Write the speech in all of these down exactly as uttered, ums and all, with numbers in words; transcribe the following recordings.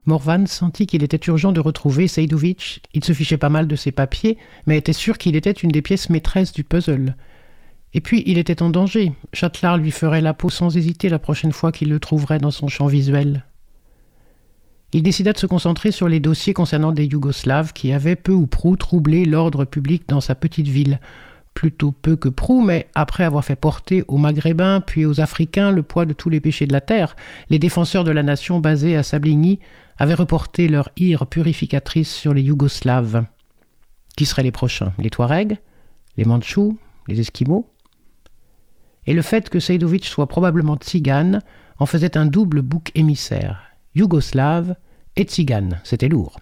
Morvan sentit qu'il était urgent de retrouver Seydovitch. Il se fichait pas mal de ses papiers, mais était sûr qu'il était une des pièces maîtresses du puzzle. Et puis, il était en danger. Châtelard lui ferait la peau sans hésiter la prochaine fois qu'il le trouverait dans son champ visuel. Il décida de se concentrer sur les dossiers concernant des Yougoslaves qui avaient peu ou prou troublé l'ordre public dans sa petite ville. Plutôt peu que prou, mais après avoir fait porter aux Maghrébins puis aux Africains le poids de tous les péchés de la terre, les défenseurs de la nation basés à Sabligny avaient reporté leur ire purificatrice sur les Yougoslaves. Qui seraient les prochains? Les Touaregs? Les Mandchous? Les Esquimaux? Et le fait que Seydovitch soit probablement tzigane en faisait un double bouc émissaire. Yougoslave et tzigane, c'était lourd.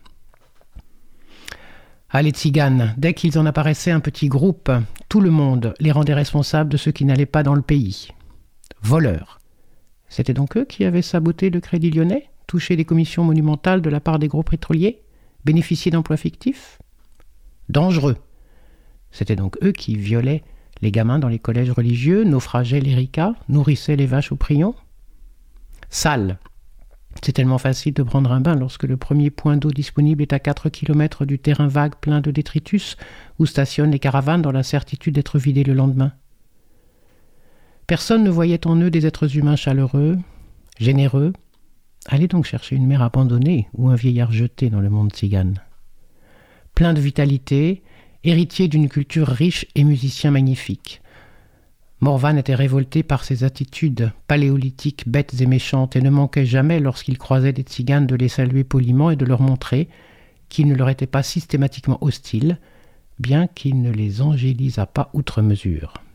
Ah, les tziganes, dès qu'ils en apparaissaient un petit groupe, tout le monde les rendait responsables de ceux qui n'allaient pas dans le pays. Voleurs. C'était donc eux qui avaient saboté le Crédit Lyonnais, touché des commissions monumentales de la part des gros pétroliers, bénéficié d'emplois fictifs? Dangereux. C'était donc eux qui violaient les gamins dans les collèges religieux, naufrageaient les ricas, nourrissaient les vaches au prion? Sales. C'est tellement facile de prendre un bain lorsque le premier point d'eau disponible est à quatre kilomètres du terrain vague plein de détritus où stationnent les caravanes dans la certitude d'être vidées le lendemain. Personne ne voyait en eux des êtres humains chaleureux, généreux. Allez donc chercher une mère abandonnée ou un vieillard jeté dans le monde tzigane. Plein de vitalité, héritier d'une culture riche et musicien magnifique. Morvan était révolté par ses attitudes paléolithiques bêtes et méchantes et ne manquait jamais, lorsqu'il croisait des tziganes, de les saluer poliment et de leur montrer qu'il ne leur était pas systématiquement hostile, bien qu'il ne les angélisât pas outre mesure.